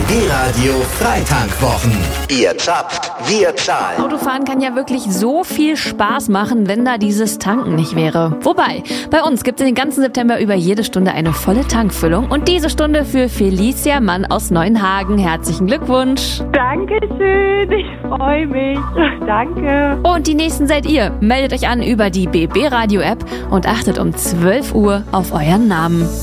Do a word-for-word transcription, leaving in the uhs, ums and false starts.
B-Radio Freitankwwochen. Ihr zapft, wir zahlen. Autofahren kann ja wirklich so viel Spaß machen, wenn da dieses Tanken nicht wäre. Wobei, bei uns gibt es den ganzen September über jede Stunde eine volle Tankfüllung. Und diese Stunde für Felicia Mann aus Neuenhagen. Herzlichen Glückwunsch. Dankeschön, ich freue mich. Danke. Und die nächsten seid ihr. Meldet euch an über die B B-Radio-App und achtet um zwölf Uhr auf euren Namen.